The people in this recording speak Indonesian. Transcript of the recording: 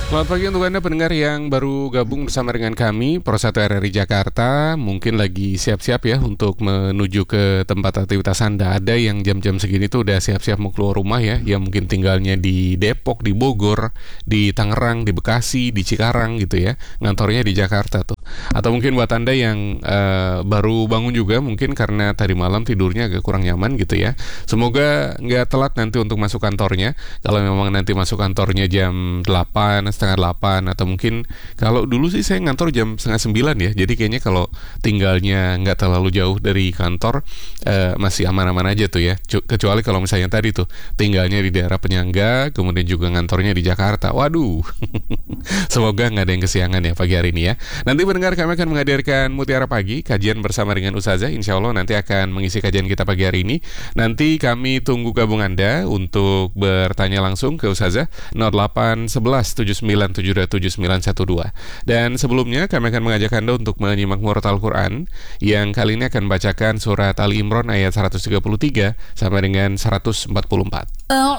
Selamat pagi untuk Anda pendengar yang baru gabung bersama dengan kami Pro 1 RRI Jakarta. Mungkin lagi siap-siap ya untuk menuju ke tempat aktivitas Anda. Ada yang jam-jam segini tuh udah siap-siap mau keluar rumah ya. Yang mungkin tinggalnya di Depok, di Bogor, di Tangerang, di Bekasi, di Cikarang gitu ya. Ngantornya di Jakarta tuh. Atau mungkin buat Anda yang baru bangun juga mungkin karena tadi malam tidurnya agak kurang nyaman gitu ya. Semoga nggak telat nanti untuk masuk kantornya. Kalau memang nanti masuk kantornya jam 8, setengah 8, atau mungkin kalau dulu sih saya ngantor jam setengah 9 ya. Jadi kayaknya kalau tinggalnya nggak terlalu jauh dari kantor masih aman-aman aja tuh ya. Kecuali kalau misalnya tadi tuh tinggalnya di daerah penyangga, kemudian juga ngantornya di Jakarta. Waduh, semoga nggak ada yang kesiangan ya pagi hari ini ya. Nanti pendengar, kami akan menghadirkan Mutiara Pagi, kajian bersama dengan Ustazah. Insya Allah nanti akan mengisi kajian kita pagi hari ini. Nanti kami tunggu gabung Anda untuk bertanya langsung ke Ustazah 0811 79727912. Dan sebelumnya kami akan mengajak Anda untuk menyimak murotal Al-Quran yang kali ini akan membacakan surat Ali Imran ayat 133 sampai dengan 144.